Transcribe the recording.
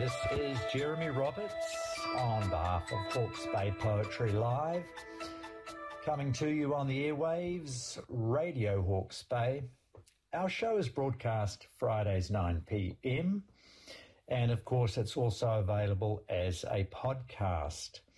This is Jeremy Roberts on behalf of Hawke's Bay Poetry Live, coming to you on the airwaves, Radio Hawke's Bay. Our show is broadcast Fridays 9 p.m, and of course it's also available as a podcast.